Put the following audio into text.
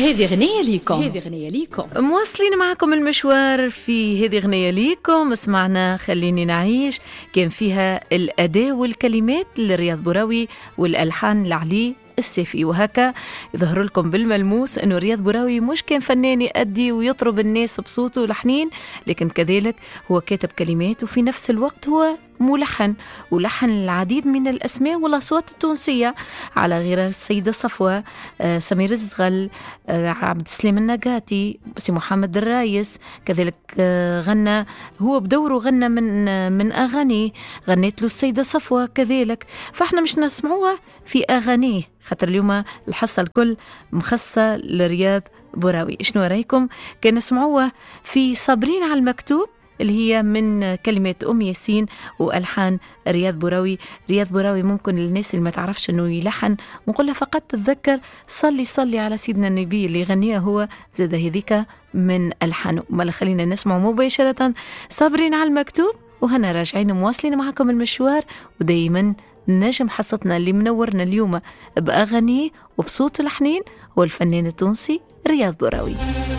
هذه غنية ليكم. مواصلين معكم المشوار في هذه غنية ليكم. سمعنا خليني نعيش، كان فيها الأداء والكلمات لرياض بوراوي والألحان لعلي السيفي. وهكا يظهر لكم بالملموس أنه رياض بوراوي مش كان فنان يأدي ويطرب الناس بصوته ولحنين، لكن كذلك هو كاتب كلمات وفي نفس الوقت هو ملحن، ولحن العديد من الأسماء والأصوات التونسية على غير السيدة صفوة، سمير الزغل، عبد السلام النقاتي، سي محمد الرايس. كذلك غنى هو بدوره، غنى من أغانيه غنيت له السيدة صفوة كذلك. فاحنا مش نسمعوها في أغانيه خاطر اليوم الحصة الكل مخصصة لرياض بوراوي. شنو رايكم كان نسمعوها في صابرين على المكتوب اللي هي من كلمات أم ياسين وألحان رياض بوراوي. رياض بوراوي ممكن للناس اللي ما تعرفش أنه يلحن ونقولها فقط تتذكر صلي على سيدنا النبي اللي غنيها هو زاد هذيك من ألحانه. ما خلينا نسمع مباشرة صابرين على المكتوب، وهنا راجعين مواصلين معكم المشوار. ودايما نجم حصتنا اللي منورنا اليوم بأغانيه وبصوت لحنين هو الفنان التونسي رياض بوراوي.